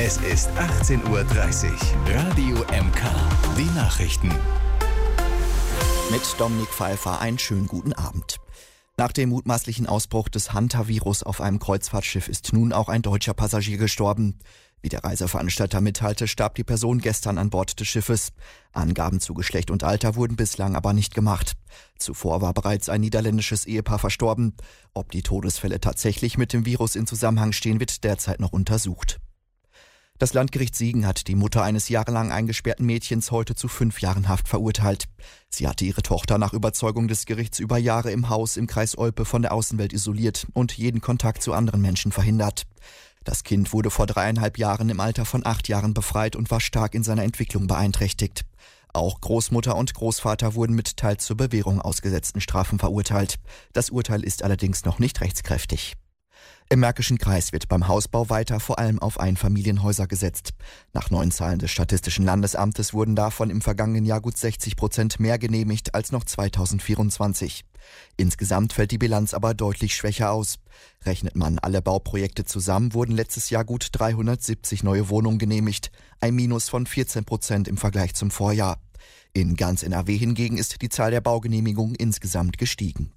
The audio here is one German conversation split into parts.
Es ist 18:30 Uhr. Radio MK. Die Nachrichten. Mit Dominik Pfeiffer einen schönen guten Abend. Nach dem mutmaßlichen Ausbruch des Hantavirus auf einem Kreuzfahrtschiff ist nun auch ein deutscher Passagier gestorben. Wie der Reiseveranstalter mitteilte, starb die Person gestern an Bord des Schiffes. Angaben zu Geschlecht und Alter wurden bislang aber nicht gemacht. Zuvor war bereits ein niederländisches Ehepaar verstorben. Ob die Todesfälle tatsächlich mit dem Virus in Zusammenhang stehen, wird derzeit noch untersucht. Das Landgericht Siegen hat die Mutter eines jahrelang eingesperrten Mädchens heute zu 5 Jahren Haft verurteilt. Sie hatte ihre Tochter nach Überzeugung des Gerichts über Jahre im Haus im Kreis Olpe von der Außenwelt isoliert und jeden Kontakt zu anderen Menschen verhindert. Das Kind wurde vor 3,5 Jahren im Alter von 8 Jahren befreit und war stark in seiner Entwicklung beeinträchtigt. Auch Großmutter und Großvater wurden mit teils zur Bewährung ausgesetzten Strafen verurteilt. Das Urteil ist allerdings noch nicht rechtskräftig. Im Märkischen Kreis wird beim Hausbau weiter vor allem auf Einfamilienhäuser gesetzt. Nach neuen Zahlen des Statistischen Landesamtes wurden davon im vergangenen Jahr gut 60% mehr genehmigt als noch 2024. Insgesamt fällt die Bilanz aber deutlich schwächer aus. Rechnet man alle Bauprojekte zusammen, wurden letztes Jahr gut 370 neue Wohnungen genehmigt, ein Minus von 14% im Vergleich zum Vorjahr. In ganz NRW hingegen ist die Zahl der Baugenehmigungen insgesamt gestiegen.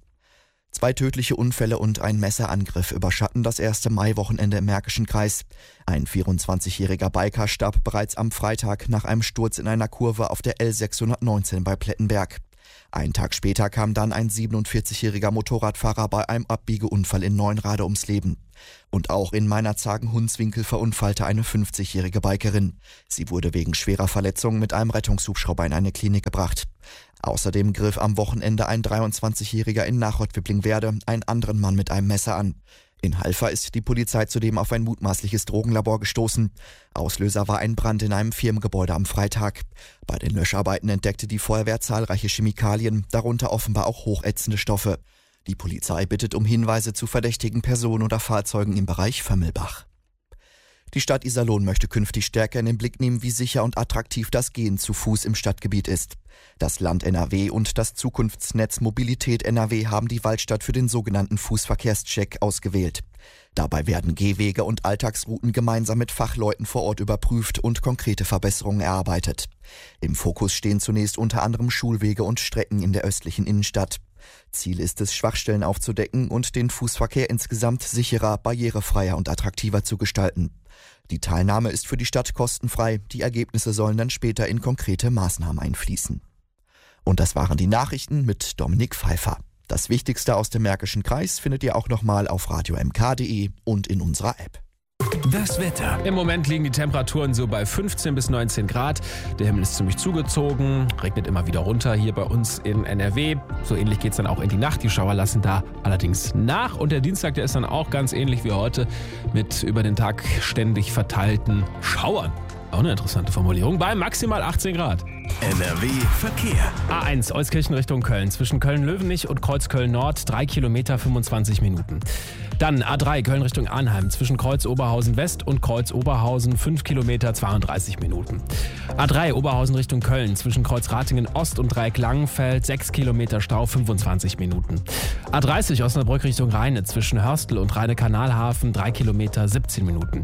2 tödliche Unfälle und ein Messerangriff überschatten das erste Maiwochenende im Märkischen Kreis. Ein 24-jähriger Biker starb bereits am Freitag nach einem Sturz in einer Kurve auf der L619 bei Plettenberg. Einen Tag später kam dann ein 47-jähriger Motorradfahrer bei einem Abbiegeunfall in Neunrade ums Leben. Und auch in Meinerzhagen-Hunswinkel verunfallte eine 50-jährige Bikerin. Sie wurde wegen schwerer Verletzungen mit einem Rettungshubschrauber in eine Klinik gebracht. Außerdem griff am Wochenende ein 23-jähriger in Nachrott-Wipplingwerde einen anderen Mann mit einem Messer an. In Halver ist die Polizei zudem auf ein mutmaßliches Drogenlabor gestoßen. Auslöser war ein Brand in einem Firmengebäude am Freitag. Bei den Löscharbeiten entdeckte die Feuerwehr zahlreiche Chemikalien, darunter offenbar auch hochätzende Stoffe. Die Polizei bittet um Hinweise zu verdächtigen Personen oder Fahrzeugen im Bereich Vömmelbach. Die Stadt Iserlohn möchte künftig stärker in den Blick nehmen, wie sicher und attraktiv das Gehen zu Fuß im Stadtgebiet ist. Das Land NRW und das Zukunftsnetz Mobilität NRW haben die Waldstadt für den sogenannten Fußverkehrscheck ausgewählt. Dabei werden Gehwege und Alltagsrouten gemeinsam mit Fachleuten vor Ort überprüft und konkrete Verbesserungen erarbeitet. Im Fokus stehen zunächst unter anderem Schulwege und Strecken in der östlichen Innenstadt. Ziel ist es, Schwachstellen aufzudecken und den Fußverkehr insgesamt sicherer, barrierefreier und attraktiver zu gestalten. Die Teilnahme ist für die Stadt kostenfrei, die Ergebnisse sollen dann später in konkrete Maßnahmen einfließen. Und das waren die Nachrichten mit Dominik Pfeiffer. Das Wichtigste aus dem Märkischen Kreis findet ihr auch nochmal auf radiomk.de und in unserer App. Das Wetter. Im Moment liegen die Temperaturen so bei 15 bis 19 Grad. Der Himmel ist ziemlich zugezogen, regnet immer wieder runter hier bei uns in NRW. So ähnlich geht es dann auch in die Nacht. Die Schauer lassen da allerdings nach. Und der Dienstag, der ist dann auch ganz ähnlich wie heute mit über den Tag ständig verteilten Schauern. Auch eine interessante Formulierung. Bei maximal 18 Grad. NRW Verkehr. A1 Euskirchen Richtung Köln. Zwischen Köln-Löwenich und Kreuzköln Nord 3 Kilometer 25 Minuten. Dann A3 Köln Richtung Arnheim. Zwischen Kreuz Oberhausen West und Kreuz Oberhausen 5 Kilometer 32 Minuten. A3 Oberhausen Richtung Köln. Zwischen Kreuz Ratingen Ost und Dreieck Langenfeld 6 Kilometer Stau 25 Minuten. A30 Osnabrück Richtung Rheine. Zwischen Hörstel und Rheine-Kanalhafen 3 Kilometer 17 Minuten.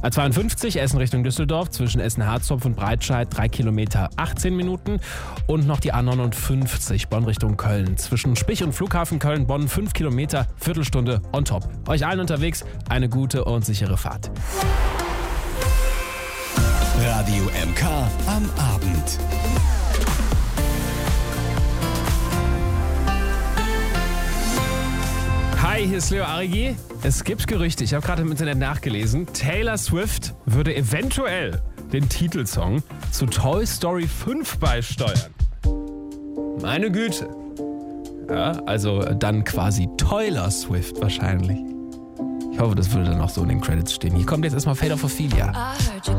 A52 Essen Richtung Düsseldorf. Zwischen Essen-Harzopf und Breitscheid 3 Kilometer 18 Minuten. Und noch die A59 Bonn Richtung Köln. Zwischen Spich und Flughafen Köln-Bonn 5 Kilometer, Viertelstunde on top. Euch allen unterwegs eine gute und sichere Fahrt. Radio MK am Abend. Hi, hier ist Leo Arigi. Es gibt Gerüchte, ich habe gerade im Internet nachgelesen, Taylor Swift würde eventuell den Titelsong zu Toy Story 5 beisteuern. Meine Güte. Ja, also dann quasi Taylor Swift wahrscheinlich. Ich hoffe, das würde dann auch so in den Credits stehen. Hier kommt jetzt erstmal Fate of Ophelia.